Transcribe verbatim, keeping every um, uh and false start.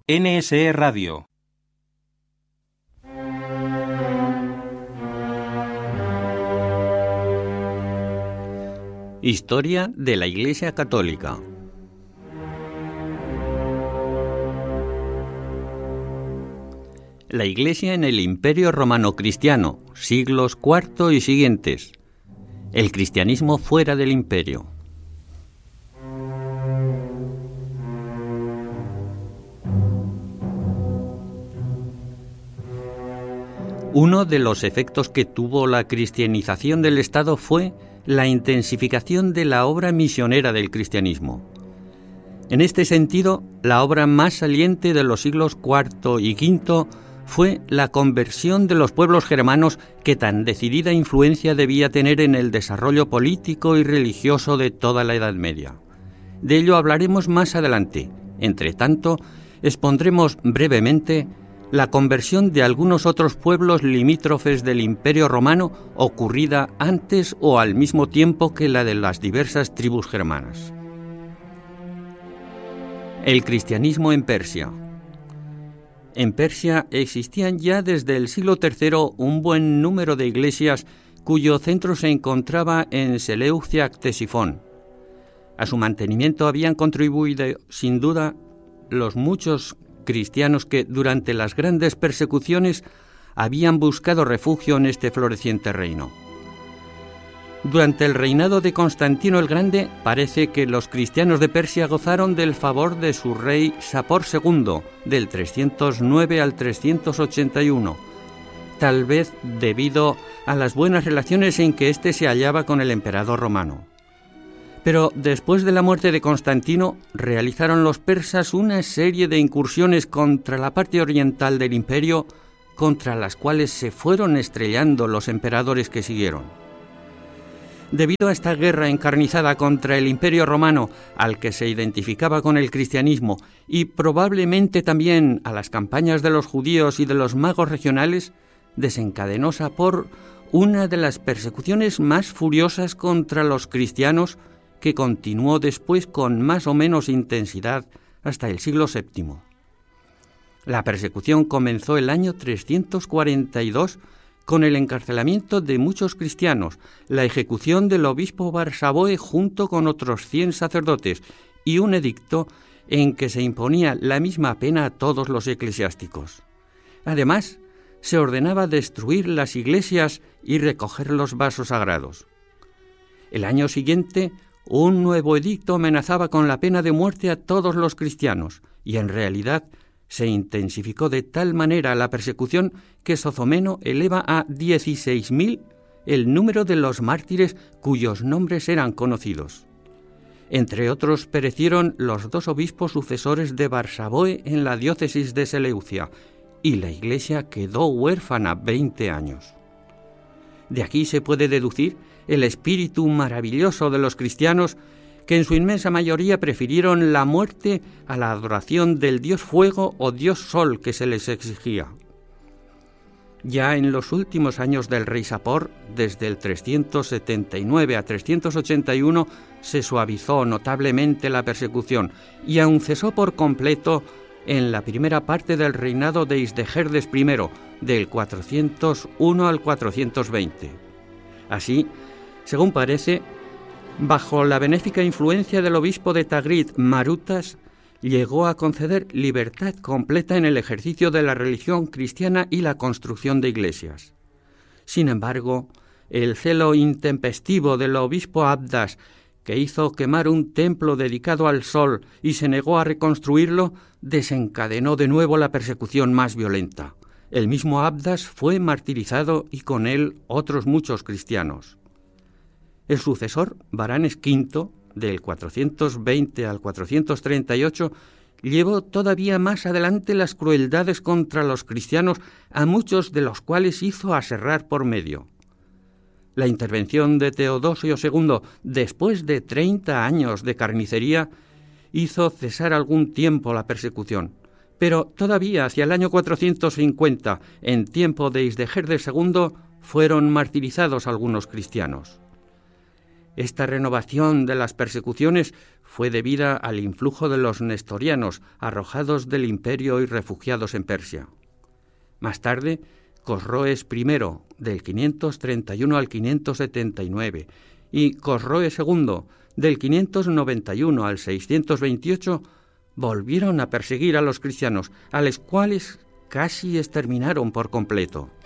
N S E Radio. Historia de la Iglesia Católica. La Iglesia en el Imperio Romano Cristiano, siglos cuarto y siguientes. El cristianismo fuera del imperio. Uno de los efectos que tuvo la cristianización del Estado fue la intensificación de la obra misionera del cristianismo. En este sentido, la obra más saliente de los siglos cuarto y quinto fue la conversión de los pueblos germanos que tan decidida influencia debía tener en el desarrollo político y religioso de toda la Edad Media. De ello hablaremos más adelante. Entre tanto, expondremos brevemente la conversión de algunos otros pueblos limítrofes del Imperio Romano ocurrida antes o al mismo tiempo que la de las diversas tribus germanas. El cristianismo en Persia. En Persia existían ya desde el siglo tercero un buen número de iglesias cuyo centro se encontraba en Seleucia Ctesifón. A su mantenimiento habían contribuido, sin duda, los muchos cristianos que, durante las grandes persecuciones, habían buscado refugio en este floreciente reino. Durante el reinado de Constantino el Grande, parece que los cristianos de Persia gozaron del favor de su rey Sapor segundo, del trescientos nueve al trescientos ochenta y uno, tal vez debido a las buenas relaciones en que éste se hallaba con el emperador romano. Pero después de la muerte de Constantino, realizaron los persas una serie de incursiones contra la parte oriental del imperio, contra las cuales se fueron estrellando los emperadores que siguieron. Debido a esta guerra encarnizada contra el Imperio Romano, al que se identificaba con el cristianismo, y probablemente también a las campañas de los judíos y de los magos regionales, desencadenó Sapor una de las persecuciones más furiosas contra los cristianos, que continuó después con más o menos intensidad hasta el siglo séptimo. La persecución comenzó el año trescientos cuarenta y dos con el encarcelamiento de muchos cristianos, la ejecución del obispo Barsaboe junto con otros cien sacerdotes y un edicto en que se imponía la misma pena a todos los eclesiásticos. Además, se ordenaba destruir las iglesias y recoger los vasos sagrados. El año siguiente, un nuevo edicto amenazaba con la pena de muerte a todos los cristianos, y en realidad se intensificó de tal manera la persecución que Sozomeno eleva a dieciséis mil el número de los mártires cuyos nombres eran conocidos. Entre otros perecieron los dos obispos sucesores de Barsaboe en la diócesis de Seleucia, y la iglesia quedó huérfana veinte años. De aquí se puede deducir el espíritu maravilloso de los cristianos, que en su inmensa mayoría prefirieron la muerte a la adoración del dios fuego o dios sol que se les exigía. Ya en los últimos años del rey Sapor, desde el trescientos setenta y nueve a trescientos ochenta y uno, se suavizó notablemente la persecución y aun cesó por completo en la primera parte del reinado de Isdejerdes primero, del cuatrocientos uno al cuatrocientos veinte. Así, según parece, bajo la benéfica influencia del obispo de Tagrid, Marutas, llegó a conceder libertad completa en el ejercicio de la religión cristiana y la construcción de iglesias. Sin embargo, el celo intempestivo del obispo Abdas, que hizo quemar un templo dedicado al sol y se negó a reconstruirlo, desencadenó de nuevo la persecución más violenta. El mismo Abdas fue martirizado y con él otros muchos cristianos. El sucesor, Baranes quinto, del cuatrocientos veinte al cuatrocientos treinta y ocho, llevó todavía más adelante las crueldades contra los cristianos, a muchos de los cuales hizo aserrar por medio. La intervención de Teodosio segundo, después de treinta años de carnicería, hizo cesar algún tiempo la persecución, pero todavía hacia el año cuatrocientos cincuenta, en tiempo de Isdejerdes segundo, fueron martirizados algunos cristianos. Esta renovación de las persecuciones fue debida al influjo de los nestorianos, arrojados del imperio y refugiados en Persia. Más tarde, Cosroes primero, del quinientos treinta y uno al quinientos setenta y nueve, y Cosroes segundo, del quinientos noventa y uno al seiscientos veintiocho, volvieron a perseguir a los cristianos, a los cuales casi exterminaron por completo.